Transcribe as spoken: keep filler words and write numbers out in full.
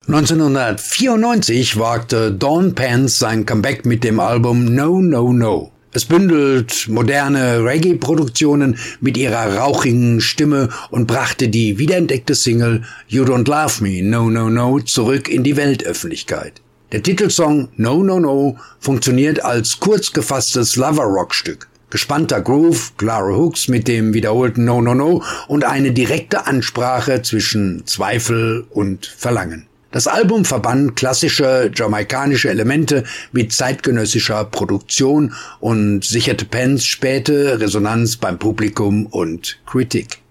neunzehnhundertvierundneunzig wagte Dawn Pence sein Comeback mit dem Album No No No. Es bündelt moderne Reggae-Produktionen mit ihrer rauchigen Stimme und brachte die wiederentdeckte Single You Don't Love Me, No No No zurück in die Weltöffentlichkeit. Der Titelsong No No No funktioniert als kurz gefasstes Lover-Rock-Stück. Gespannter Groove, klare Hooks mit dem wiederholten No No No und eine direkte Ansprache zwischen Zweifel und Verlangen. Das Album verband klassische jamaikanische Elemente mit zeitgenössischer Produktion und sicherte Pence späte Resonanz beim Publikum und Kritik.